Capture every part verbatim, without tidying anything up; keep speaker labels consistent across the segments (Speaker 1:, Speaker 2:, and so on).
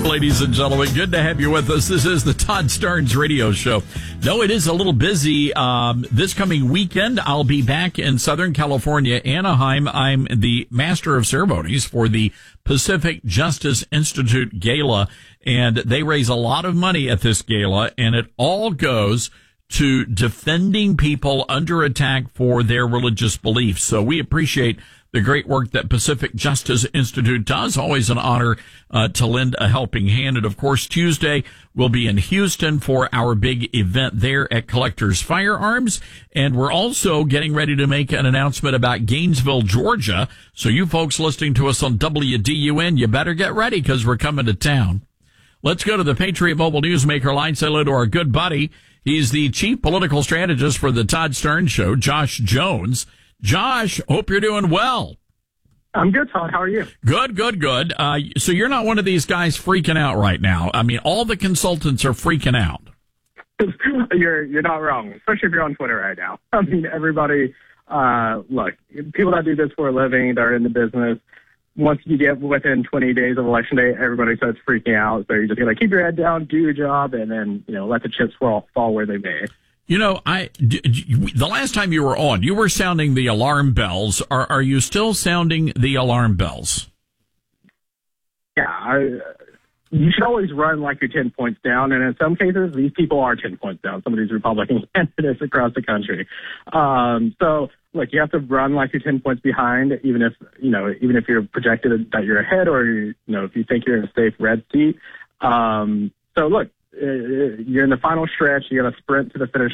Speaker 1: ladies and gentlemen. Good to have you with us. This is the Todd Starnes Radio Show. Though it is a little busy um, this coming weekend, I'll be back in Southern California, Anaheim. I'm the Master of Ceremonies for the Pacific Justice Institute Gala, and they raise a lot of money at this gala, and it all goes to defending people under attack for their religious beliefs. So we appreciate the great work that Pacific Justice Institute does. Always an honor uh, to lend a helping hand. And, of course, Tuesday we'll be in Houston for our big event there at Collectors Firearms. And we're also getting ready to make an announcement about Gainesville, Georgia. So you folks listening to us on W D U N, you better get ready because we're coming to town. Let's go to the Patriot Mobile Newsmaker line. Say hello to our good buddy. He's the chief political strategist for the Todd Starnes Show, Josh Jones. Josh, hope you're doing well.
Speaker 2: I'm good, Todd. How are you?
Speaker 1: Good, good, good. Uh, so you're not one of these guys freaking out right now. I mean, all the consultants are freaking out.
Speaker 2: you're you're not wrong, especially if you're on Twitter right now. I mean, everybody, uh, look, people that do this for a living, they're in the business. Once you get within twenty days of election day, everybody starts freaking out. So you just gotta keep your head down, do your job, and then, you know, let the chips fall, fall where they may.
Speaker 1: You know, I, the last time you were on, you were sounding the alarm bells. Are, are you still sounding the alarm bells?
Speaker 2: Yeah, I, you should always run like you're ten points down. And in some cases, these people are ten points down, some of these Republican candidates across the country. Um, so, look, you have to run like you're ten points behind, even if, you know, even if you're projected that you're ahead or, you know, if you think you're in a safe red seat. Um, so, look. You're in the final stretch. You got to sprint to the finish.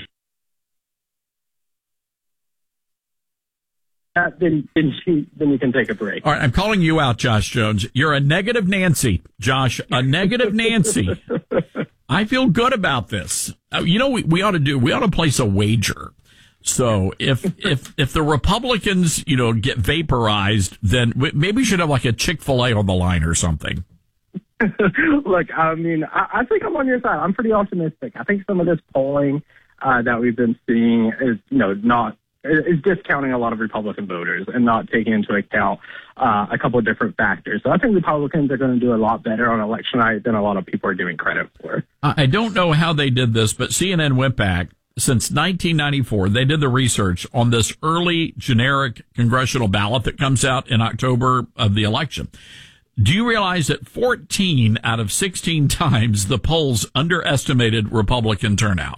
Speaker 2: Then, then, you, then you can take a break.
Speaker 1: All right, I'm calling you out, Josh Jones. You're a negative Nancy, Josh. A negative Nancy. I feel good about this. Uh, you know, we, we ought to do. We ought to place a wager. So if if if the Republicans, you know, get vaporized, then we, maybe we should have like a Chick-fil-A on the line or something.
Speaker 2: Look, I mean, I, I think I'm on your side. I'm pretty optimistic. I think some of this polling uh, that we've been seeing is, you know, not is discounting a lot of Republican voters and not taking into account uh, a couple of different factors. So I think Republicans are going to do a lot better on election night than a lot of people are giving credit for.
Speaker 1: I don't know how they did this, but C N N went back. Since nineteen ninety-four, they did the research on this early generic congressional ballot that comes out in October of the election. Do you realize that fourteen out of sixteen times the polls underestimated Republican turnout?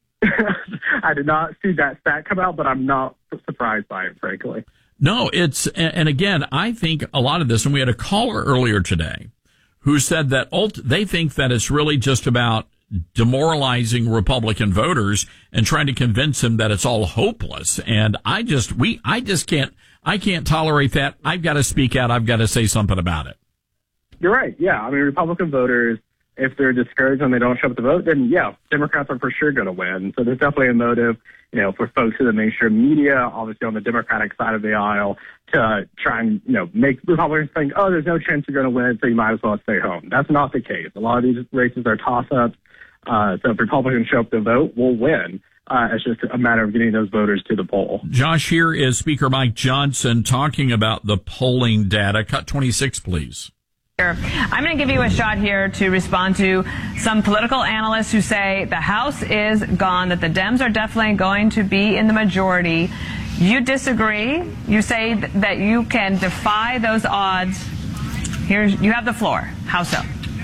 Speaker 2: I did not see that stat come out, but I'm not surprised by it, frankly.
Speaker 1: No, it's, and again, I think a lot of this, and we had a caller earlier today who said that ult- they think that it's really just about demoralizing Republican voters and trying to convince them that it's all hopeless. And I just, we, I just can't, I can't tolerate that. I've got to speak out. I've got to say something about it.
Speaker 2: You're right. Yeah. I mean, Republican voters, if they're discouraged and they don't show up to vote, then yeah, Democrats are for sure going to win. So there's definitely a motive, you know, for folks in the mainstream media, obviously on the Democratic side of the aisle, to try and, you know, make Republicans think, oh, there's no chance you're going to win, so you might as well stay home. That's not the case. A lot of these races are toss-ups. Uh, so if Republicans show up to vote, we'll win. Uh, it's just a matter of getting those voters to the poll.
Speaker 1: Josh, here is Speaker Mike Johnson talking about the polling data. Cut twenty-six, please.
Speaker 3: I'm going to give you a shot here to respond to some political analysts who say the House is gone, that the Dems are definitely going to be in the majority. You disagree. You say th- that you can defy those odds. Here's, you have the floor. How so?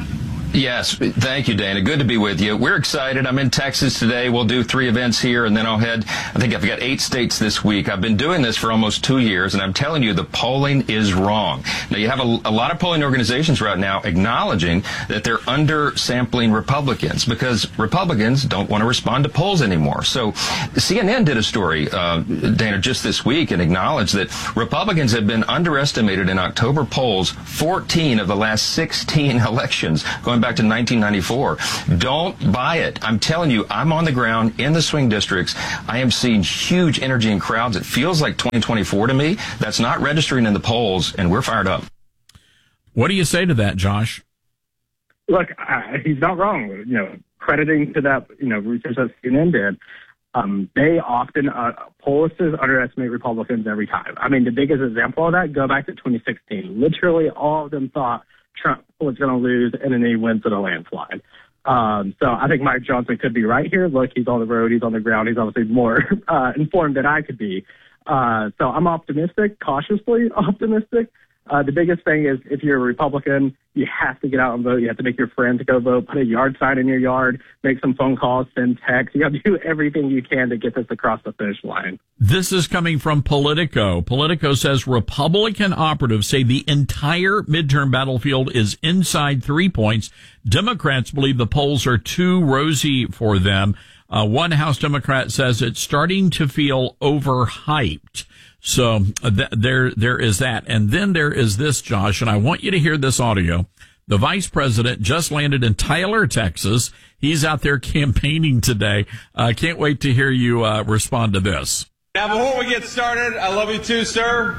Speaker 4: Yes, thank you, Dana. Good to be with you. We're excited. I'm in Texas today. We'll do three events here, and then I'll head, I think I've got eight states this week. I've been doing this for almost two years, and I'm telling you, the polling is wrong. Now, you have a, a lot of polling organizations right now acknowledging that they're undersampling Republicans because Republicans don't want to respond to polls anymore. So C N N did a story, uh, Dana, just this week and acknowledged that Republicans have been underestimated in October polls fourteen of the last sixteen elections, going back to nineteen ninety-four. Don't buy it. I'm telling you, I'm on the ground in the swing districts. I am seeing huge energy in crowds. It feels like twenty twenty-four to me. That's not registering in the polls, and we're fired up.
Speaker 1: What do you say to that, Josh?
Speaker 2: Look, uh, he's not wrong. You know, crediting to that, you know, research that C N N did, um, they often, uh, pollsters underestimate Republicans every time. I mean, the biggest example of that, go back to twenty sixteen. Literally all of them thought Trump was going to lose, and then he wins in a landslide. Um, so I think Mike Johnson could be right here. Look, he's on the road, he's on the ground, he's obviously more uh, informed than I could be. Uh, so I'm optimistic, cautiously optimistic. Uh, the biggest thing is if you're a Republican, you have to get out and vote. You have to make your friends go vote, put a yard sign in your yard, make some phone calls, send texts. You have to do everything you can to get this across the finish line.
Speaker 1: This is coming from Politico. Politico says Republican operatives say the entire midterm battlefield is inside three points. Democrats believe the polls are too rosy for them. Uh, one House Democrat says it's starting to feel overhyped. So uh, th- there, there is that. And then there is this, Josh, and I want you to hear this audio. The vice president just landed in Tyler, Texas. He's out there campaigning today. I uh, can't wait to hear you uh, respond to this.
Speaker 5: Now, before we get started, I love you too, sir.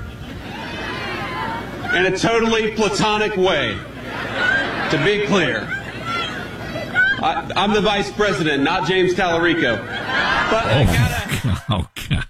Speaker 5: In a totally platonic way. To be clear. I, I'm the vice president, not James Tallarico. But I gotta...
Speaker 1: Oh, God.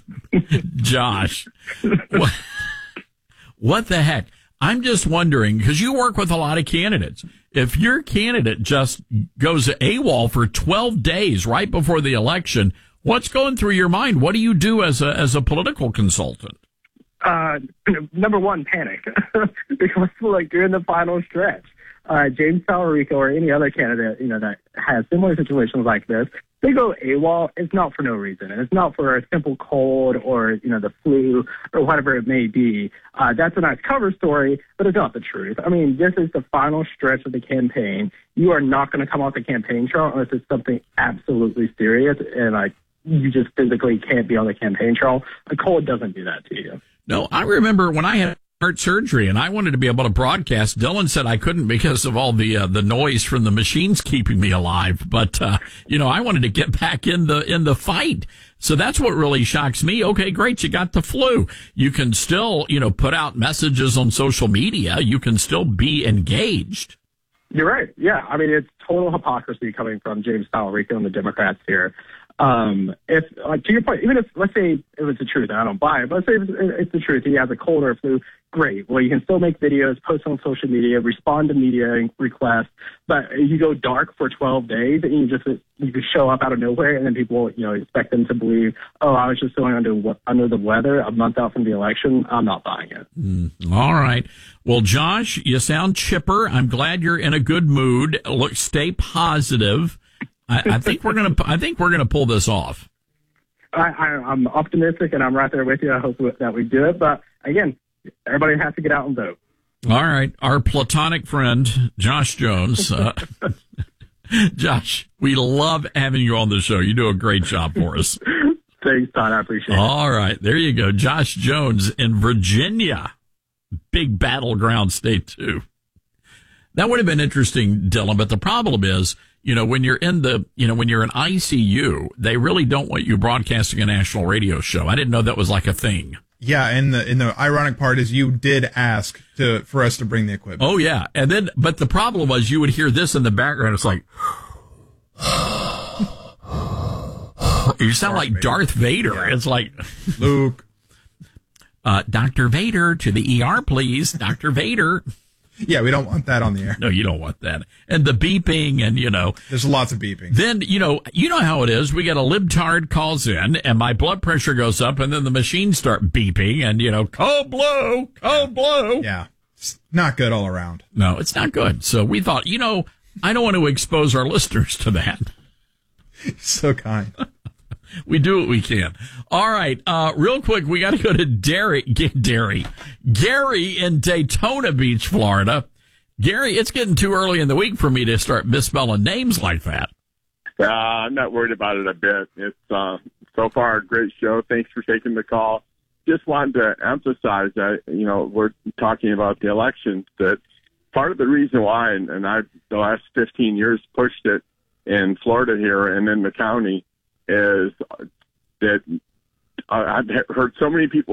Speaker 1: Josh, what, what the heck? I'm just wondering, because you work with a lot of candidates. If your candidate just goes AWOL for twelve days right before the election, what's going through your mind? What do you do as a as a political consultant?
Speaker 2: Uh, number one, panic. Because, like, you're in the final stretch. Uh, James Tallarico or any other candidate, you know, that has similar situations like this, they go AWOL, it's not for no reason. And it's not for a simple cold or, you know, the flu or whatever it may be. Uh, that's a nice cover story, but it's not the truth. I mean, this is the final stretch of the campaign. You are not going to come off the campaign trail unless it's something absolutely serious and, like, you just physically can't be on the campaign trail. A cold doesn't do that to you.
Speaker 1: No, I remember when I had heart surgery and I wanted to be able to broadcast. Dylan said I couldn't because of all the uh, the noise from the machines keeping me alive. But uh, you know, I wanted to get back in the in the fight. So that's what really shocks me. Okay, great, you got the flu. You can still, you know, put out messages on social media. You can still be engaged.
Speaker 2: You're right. Yeah, I mean, it's total hypocrisy coming from James Tallarico and the Democrats here. Um, if, like, to your point, even if, let's say it was the truth, and I don't buy it, but let's say it's, it's the truth, he has a cold or a flu, great. Well, you can still make videos, post on social media, respond to media requests, but you go dark for twelve days, and you just, you just show up out of nowhere, and then people, you know, expect them to believe, oh, I was just going under, under the weather a month out from the election. I'm not buying it.
Speaker 1: Mm, all right. Well, Josh, you sound chipper. I'm glad you're in a good mood. Look, stay positive. I, I think we're gonna. I think we're gonna pull this off.
Speaker 2: I, I, I'm optimistic, and I'm right there with you. I hope that we do it. But again, everybody has to get out and vote.
Speaker 1: All right, our platonic friend Josh Jones. Uh, Josh, we love having you on the show. You do a great job for us.
Speaker 2: Thanks, Todd. I appreciate it.
Speaker 1: All right, there you go, Josh Jones in Virginia, big battleground state too. That would have been interesting, Dylan. But the problem is, you know, when you're in the, you know, when you're in I C U, they really don't want you broadcasting a national radio show. I didn't know that was like a thing.
Speaker 6: Yeah, and the and the ironic part is you did ask to for us to bring the equipment.
Speaker 1: Oh yeah, and then but the problem was you would hear this in the background. It's like you sound
Speaker 6: Darth
Speaker 1: like
Speaker 6: Vader.
Speaker 1: Darth Vader.
Speaker 6: Yeah.
Speaker 1: It's like
Speaker 6: Luke,
Speaker 1: uh, Doctor Vader to the E R, please, Doctor Vader.
Speaker 6: yeah, we don't want that on the air.
Speaker 1: No, you don't want that. And the beeping and, you know.
Speaker 6: There's lots of beeping.
Speaker 1: Then, you know, you know how it is. We get a libtard calls in and my blood pressure goes up and then the machines start beeping and, you know, cold blow, cold blow.
Speaker 6: Yeah, it's not good all around.
Speaker 1: No, it's not good. So we thought, you know, I don't want to expose our listeners to that.
Speaker 6: So kind.
Speaker 1: We do what we can. All right. Uh, real quick, we got to go to Derry, Derry, Gary in Daytona Beach, Florida. Gary, it's getting too early in the week for me to start misspelling names like that.
Speaker 7: Uh, I'm not worried about it a bit. It's uh, so far a great show. Thanks for taking the call. Just wanted to emphasize that, you know, we're talking about the elections, that part of the reason why, and, and I've the last fifteen years pushed it in Florida here and in the county, is that I've heard so many people